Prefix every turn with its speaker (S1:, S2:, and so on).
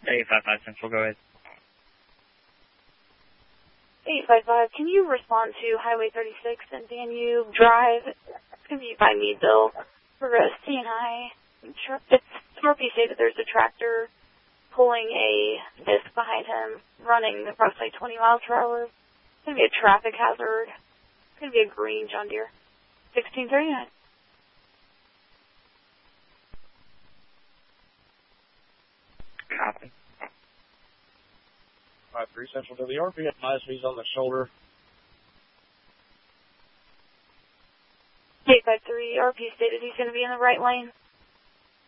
S1: 855 Central, go ahead.
S2: 855, can you respond to Highway 36 and Danube Drive? It's going to be by Meadville for a CNI. It's RP stated there's a tractor pulling a disc behind him, running approximately 20 miles per hour. It's going to be a traffic hazard. It's going to be a green John Deere. 1639.
S1: Copy.
S3: 53 Central to the RP. He's on the shoulder.
S2: 853, RP stated he's going to be in the right lane.